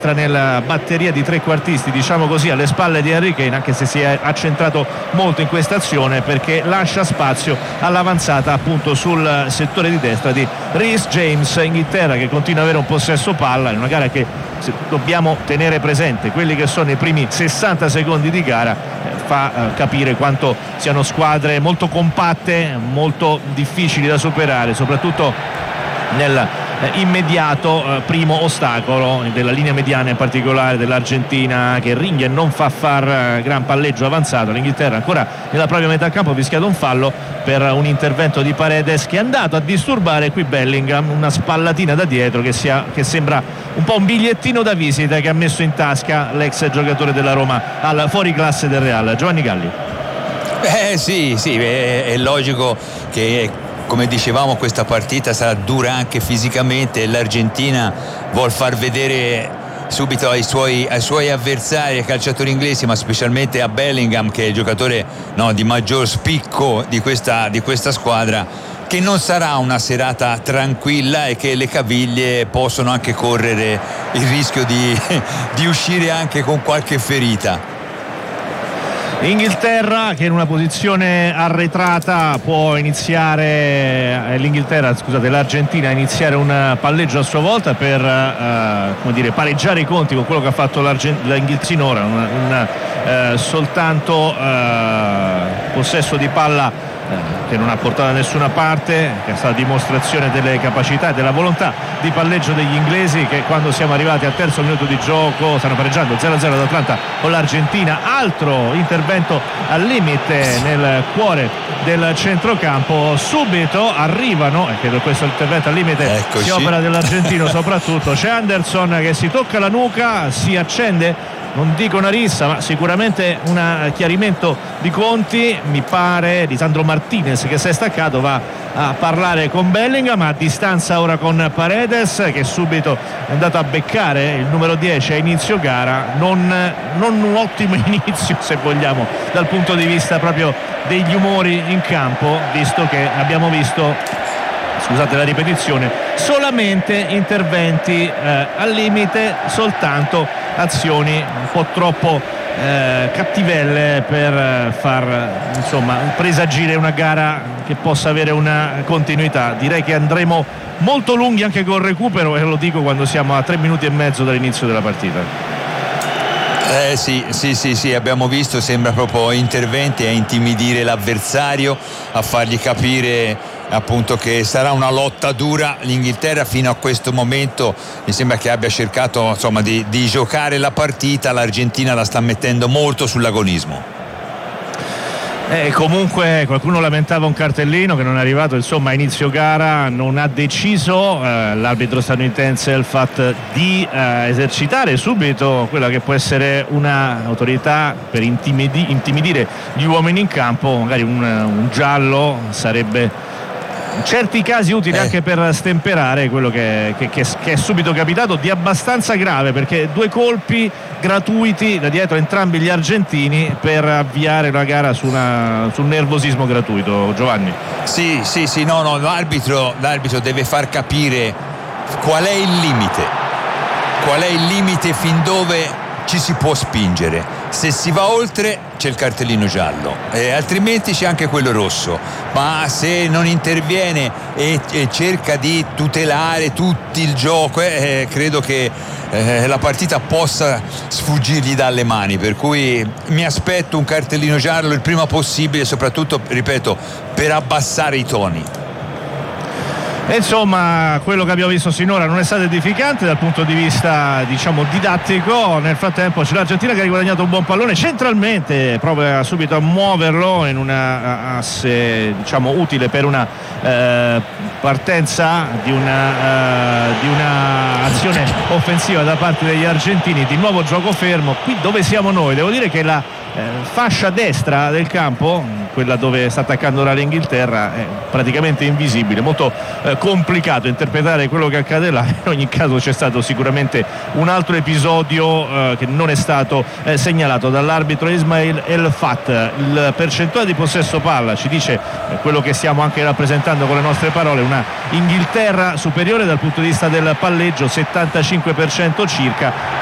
nella batteria di trequartisti, diciamo così, alle spalle di Harry Kane, anche se si è accentrato molto in questa azione perché lascia spazio all'avanzata appunto sul settore di destra di Reece James. Inghilterra che continua ad avere un possesso palla in una gara che dobbiamo tenere presente quelli che sono i primi 60 secondi di gara, fa capire quanto siano squadre molto compatte, molto difficili da superare, soprattutto nel immediato primo ostacolo della linea mediana, in particolare dell'Argentina, che ringhia e non fa far gran palleggio avanzato. L'Inghilterra ancora nella propria metà campo ha fischiato un fallo per un intervento di Paredes che è andato a disturbare qui Bellingham, una spallatina da dietro che sembra un po' un bigliettino da visita che ha messo in tasca l'ex giocatore della Roma al fuoriclasse del Real. Giovanni Galli. Sì, è logico che, come dicevamo, questa partita sarà dura anche fisicamente. L'Argentina vuol far vedere subito ai suoi avversari, ai calciatori inglesi, ma specialmente a Bellingham, che è il giocatore di maggior spicco di questa squadra, che non sarà una serata tranquilla e che le caviglie possono anche correre il rischio di uscire anche con qualche ferita. Inghilterra che in una posizione arretrata può iniziare, l'Argentina a iniziare un palleggio a sua volta per pareggiare i conti con quello che ha fatto l'Inghilterra sinora, soltanto possesso di palla che non ha portato da nessuna parte, che è stata dimostrazione delle capacità e della volontà di palleggio degli inglesi, che quando siamo arrivati al terzo minuto di gioco stanno pareggiando 0-0 ad Atlanta con l'Argentina. Altro intervento al limite nel cuore del centrocampo, subito arrivano, e credo questo intervento al limite sia opera dell'argentino soprattutto. C'è Anderson che si tocca la nuca, si accende, non dico una rissa ma sicuramente un chiarimento di conti, mi pare di Sandro Martinez, che si è staccato, va a parlare con Bellingham a distanza ora con Paredes, che subito è andato a beccare il numero 10 a inizio gara. Non un ottimo inizio, se vogliamo, dal punto di vista proprio degli umori in campo, visto che abbiamo visto, scusate la ripetizione, solamente interventi al limite, soltanto azioni un po' troppo cattivelle per far presagire una gara che possa avere una continuità. Direi che andremo molto lunghi anche col recupero, e lo dico quando siamo a 3 minuti e mezzo dall'inizio della partita. Sì, abbiamo visto, sembra proprio interventi a intimidire l'avversario, a fargli capire appunto che sarà una lotta dura. L'Inghilterra fino a questo momento mi sembra che abbia cercato di giocare la partita, l'Argentina la sta mettendo molto sull'agonismo. Comunque qualcuno lamentava un cartellino che non è arrivato, a inizio gara. Non ha deciso l'arbitro statunitense il fatto di esercitare subito quella che può essere un'autorità per intimidire gli uomini in campo. Magari un giallo sarebbe in certi casi utile anche per stemperare quello che è subito capitato, di abbastanza grave, perché 2 colpi gratuiti da dietro entrambi gli argentini per avviare la gara su un nervosismo gratuito. Giovanni. Sì, l'arbitro deve far capire qual è il limite fin dove ci si può spingere. Se si va oltre c'è il cartellino giallo, altrimenti c'è anche quello rosso, ma se non interviene e cerca di tutelare tutto il gioco, credo che la partita possa sfuggirgli dalle mani, per cui mi aspetto un cartellino giallo il prima possibile, soprattutto, ripeto, per abbassare i toni. Insomma, quello che abbiamo visto sinora non è stato edificante dal punto di vista didattico. Nel frattempo c'è l'Argentina che ha riguadagnato un buon pallone centralmente, prova subito a muoverlo in una asse utile per una partenza di una azione offensiva da parte degli argentini. Di nuovo gioco fermo qui dove siamo noi. Devo dire che la fascia destra del campo, quella dove sta attaccando ora l'Inghilterra, è praticamente invisibile, molto complicato interpretare quello che accade là. In ogni caso c'è stato sicuramente un altro episodio che non è stato segnalato dall'arbitro Ismail El Fat. Il percentuale di possesso palla ci dice quello che stiamo anche rappresentando con le nostre parole, una Inghilterra superiore dal punto di vista del palleggio, 75% circa,